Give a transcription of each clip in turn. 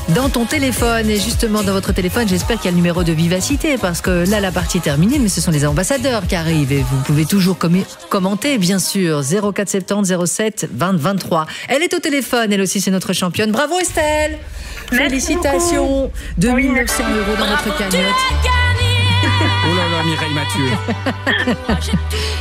dans ton téléphone. Et justement, dans votre téléphone, j'espère qu'il y a le numéro de Vivacité, parce que là, la partie est terminée, mais ce sont les ambassadeurs qui arrivent. Et vous pouvez toujours commenter, bien sûr. 0470 07 20 23. Elle est au téléphone, elle aussi, c'est notre championne. Bravo Estelle. Félicitations. 2900 € dans votre cagnotte. Oh là là, Mireille Mathieu.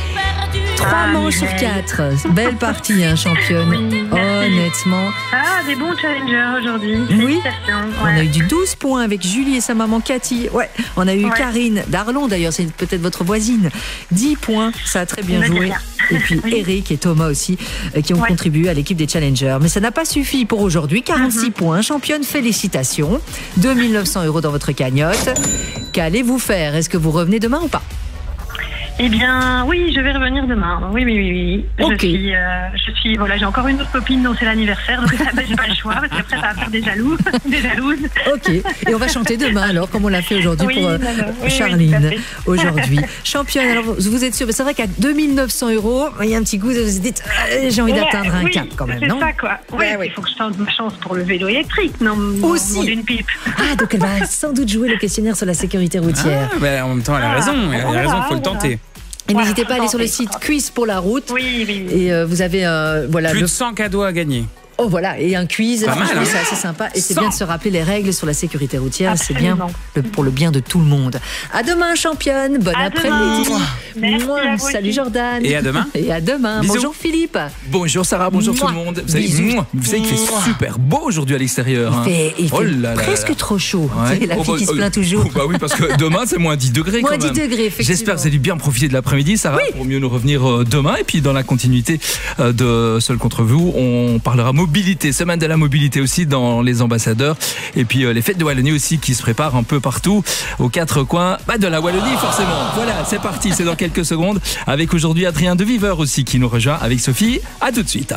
3 manches sur 4. Belle partie, hein, championne. Honnêtement. Ah, des bons challengers aujourd'hui. Oui. On a eu du 12 points avec Julie et sa maman Cathy. Ouais. On a eu Karine d'Arlon, d'ailleurs, c'est peut-être votre voisine. 10 points, ça a très bien joué. Et puis Eric et Thomas aussi, qui ont contribué à l'équipe des challengers. Mais ça n'a pas suffi pour aujourd'hui. 46 points. Championne, félicitations. 2900 € dans votre cagnotte. Qu'allez-vous faire? Est-ce que vous revenez demain ou pas? Eh bien, oui, je vais revenir demain. Oui. Okay. Je suis, voilà, j'ai encore une autre copine dont c'est l'anniversaire, donc j'ai pas le choix, parce qu'après ça va faire des jaloux, des jalouses. Ok. Et on va chanter demain, alors, comme on l'a fait aujourd'hui pour Charline. Aujourd'hui. Championne, alors vous êtes sûre, c'est vrai qu'à 2900 €, il y a un petit goût, vous vous dites, j'ai envie d'atteindre un cap quand même, non? C'est ça, quoi. Il faut que je tente ma chance pour le vélo électrique, non? Aussi. D'une pipe. Ah, donc elle va sans doute jouer le questionnaire sur la sécurité routière. En même temps, elle a raison, il faut le tenter. Et n'hésitez pas à aller sur le site Quiz pour la route. Oui. Et vous avez plus de 100 cadeaux à gagner. Oh voilà, et un quiz, pas mal, hein. c'est assez sympa. Et c'est bien de se rappeler les règles sur la sécurité routière. Absolument. C'est bien pour le bien de tout le monde. À demain, championne. Bon après-midi. Salut Jordan. Et à demain. Et à demain. Bisous. Bonjour Philippe. Bonjour Sarah, bonjour tout le monde. Vous savez qu'il fait super beau aujourd'hui à l'extérieur. Il fait presque trop chaud. C'est la fille qui se plaint toujours. Bah oui, parce que demain c'est moins 10 degrés quand même. Moins 10 degrés, effectivement. J'espère que vous allez bien profiter de l'après-midi, Sarah, pour mieux nous revenir demain. Et puis dans la continuité de Seul contre vous, on parlera mobilité, semaine de la mobilité aussi dans les ambassadeurs. Et puis les fêtes de Wallonie aussi qui se préparent un peu partout aux 4 coins de la Wallonie forcément. Voilà, c'est parti, c'est dans quelques secondes avec aujourd'hui Adrien de Viveur aussi qui nous rejoint avec Sophie. À tout de suite.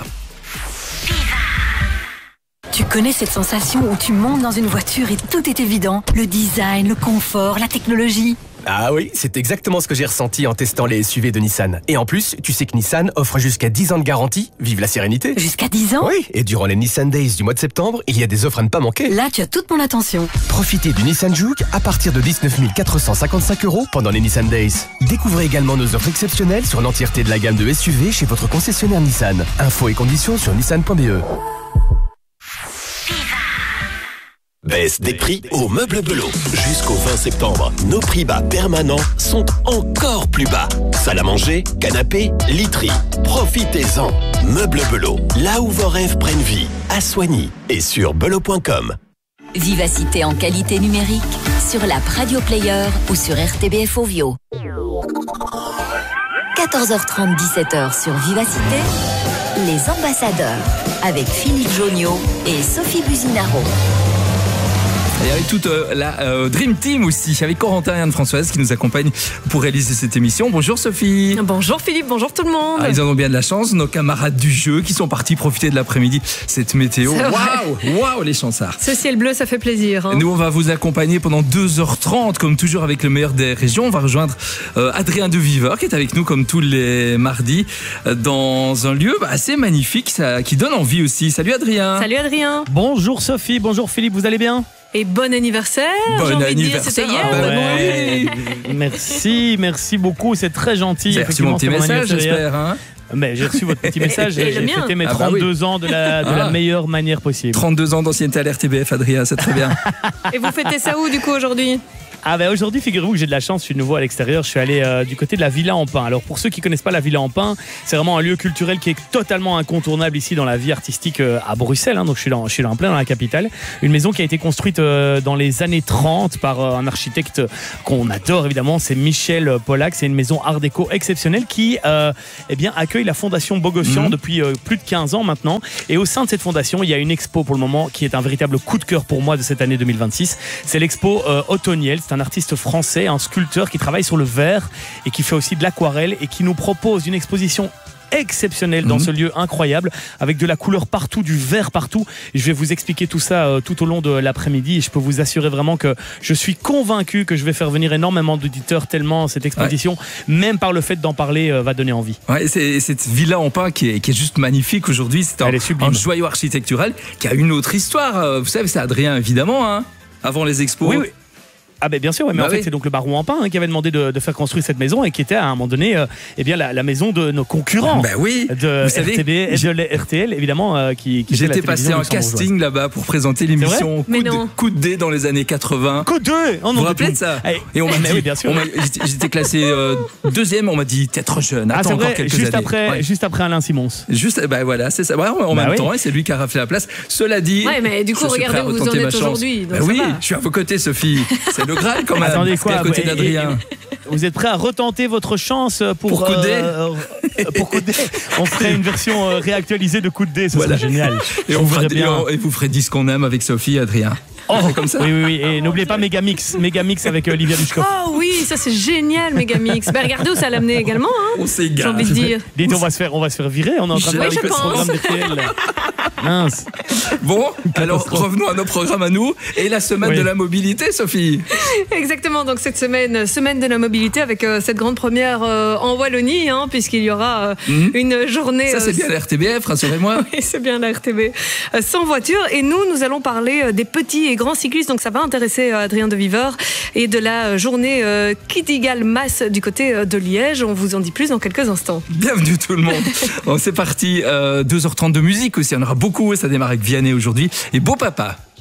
Tu connais cette sensation où tu montes dans une voiture et tout est évident? Le design, le confort, la technologie. Ah oui, c'est exactement ce que j'ai ressenti en testant les SUV de Nissan. Et en plus, tu sais que Nissan offre jusqu'à 10 ans de garantie. Vive la sérénité. Jusqu'à 10 ans? Oui, et durant les Nissan Days du mois de septembre, il y a des offres à ne pas manquer. Là, tu as toute mon attention. Profitez du Nissan Juke à partir de 19 455 € pendant les Nissan Days. Découvrez également nos offres exceptionnelles sur l'entièreté de la gamme de SUV chez votre concessionnaire Nissan. Infos et conditions sur nissan.be. Baisse des prix au Meuble Belot. Jusqu'au 20 septembre, nos prix bas permanents sont encore plus bas. Salle à manger, canapé, literie. Profitez-en. Meuble Belot, là où vos rêves prennent vie. À Soigny et sur belot.com. Vivacité en qualité numérique sur l'app Radio Player ou sur RTBF Ovio. 14h30, 17h sur Vivacité, les ambassadeurs avec Philippe Joniot et Sophie Buzinaro. Et avec toute la Dream Team aussi, avec Corentin et Anne-Françoise qui nous accompagnent pour réaliser cette émission. Bonjour Sophie. Bonjour Philippe, bonjour tout le monde. Ils en ont bien de la chance, nos camarades du jeu qui sont partis profiter de l'après-midi, cette météo. Waouh, les chansards. Ce ciel bleu, ça fait plaisir. Nous, on va vous accompagner pendant 2h30, comme toujours avec le meilleur des régions. On va rejoindre Adrien de Viveur qui est avec nous comme tous les mardis dans un lieu assez magnifique, qui donne envie aussi. Salut Adrien. Salut Adrien. Bonjour Sophie, bonjour Philippe, vous allez bien? Et bon anniversaire. Bon anniversaire. C'était hier. Oui. Merci beaucoup, c'est très gentil. Vous avez reçu mon petit message, j'espère. Hein, mais j'ai reçu votre petit message et j'ai fêté mes 32 ans de la meilleure manière possible. 32 ans d'ancienneté à l'RTBF, Adrien, c'est très bien. Et vous fêtez ça où du coup aujourd'hui? Aujourd'hui, figurez-vous que j'ai de la chance, je suis nouveau à l'extérieur, je suis allé du côté de la Villa en Pin. Alors pour ceux qui connaissent pas la Villa en Pin, c'est vraiment un lieu culturel qui est totalement incontournable ici dans la vie artistique à Bruxelles, donc je suis là en plein dans la capitale. Une maison qui a été construite dans les années 30 par un architecte qu'on adore évidemment, c'est Michel Pollack. C'est une maison art déco exceptionnelle qui accueille la fondation Bogossian depuis plus de 15 ans maintenant. Et au sein de cette fondation, il y a une expo pour le moment qui est un véritable coup de cœur pour moi de cette année 2026. C'est l'expo Automniel. C'est un artiste français, un sculpteur qui travaille sur le verre et qui fait aussi de l'aquarelle et qui nous propose une exposition exceptionnelle dans ce lieu incroyable, avec de la couleur partout, du vert partout. Je vais vous expliquer tout ça tout au long de l'après-midi et je peux vous assurer vraiment que je suis convaincu que je vais faire venir énormément d'auditeurs tellement cette exposition, même par le fait d'en parler, va donner envie. Ouais, c'est cette villa en pin qui est juste magnifique aujourd'hui. C'est un joyau architectural qui a une autre histoire. Vous savez, c'est Adrien évidemment, hein, avant les expos. Oui. Ah ben bien sûr, mais en fait c'est donc le baron en pin qui avait demandé de faire construire cette maison et qui était à un moment donné la maison de nos concurrents, de RTB et de RTL évidemment. J'étais passé en casting là-bas pour présenter l'émission Coup de dé dans les années 80. Coup de dé, vous vous rappelez de ça? Et on m'a dit, j'étais classé deuxième, on m'a dit t'es trop jeune, attends encore quelques années. Juste après Alain Simons. Voilà, c'est ça. En même temps, et c'est lui qui a raflé la place. Cela dit, mais du coup regardez où vous en êtes aujourd'hui. Oui, je suis à vos côtés, Sophie. C'est le Graal quand même. Attendez quoi, à côté d'Adrien. Vous êtes prêts à retenter votre chance pour coder pour coder. On ferait une version réactualisée de Coup de dé, ce serait génial. Et vous ferez 10 qu'on aime avec Sophie et Adrien. Comme ça. Oui. Et n'oubliez pas Megamix avec Olivia Dushkov. Oh oui, ça c'est génial, Megamix. Regardez où ça l'a amené également. Hein. On s'égare. J'ai envie de dire. Dites, on va se faire virer. On est en train de parler de ce programme d'RTL. Mince. Bon, alors revenons à nos programmes à nous et la semaine de la mobilité, Sophie. Exactement. Donc cette semaine de la mobilité avec cette grande première en Wallonie, hein, puisqu'il y aura une journée. Ça c'est bien la RTBF, rassurez-moi. Oui, c'est bien la RTB. Sans voiture. Et nous allons parler des petits et grands cyclistes. Donc ça va intéresser Adrien de Viveur et de la journée Kidigal Mass du côté de Liège. On vous en dit plus dans quelques instants. Bienvenue tout le monde. Bon, c'est parti. 2h30 de musique aussi. On aura beaucoup. Ça démarre avec Vianney aujourd'hui. Et Beau Papa.